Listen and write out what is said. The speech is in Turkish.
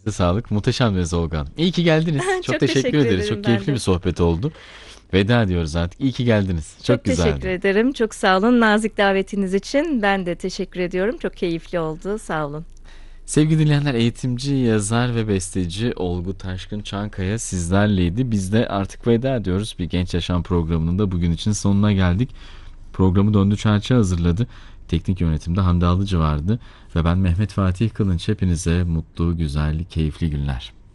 Sağlık. Muhteşemdiniz Olga Hanım. İyi ki geldiniz. Çok Çok teşekkür teşekkür ederiz. ederim Çok ben keyifli bir de. sohbet oldu. Veda ediyoruz artık. İyi ki geldiniz. Çok Çok teşekkür güzeldi. ederim. Çok sağ olun. Nazik davetiniz için ben de teşekkür ediyorum. Çok keyifli oldu. Sağ olun. Sevgili dinleyenler, eğitimci, yazar ve besteci Olgu Taşkın Çankaya sizlerleydi. Biz de artık veda ediyoruz. Bir Genç Yaşam programının da bugün için sonuna geldik. Programı Döndü Çerçe hazırladı. Teknik yönetimde Hamdi Alıcı vardı. Ve ben Mehmet Fatih Kılınç. Hepinize mutlu, güzel, keyifli günler.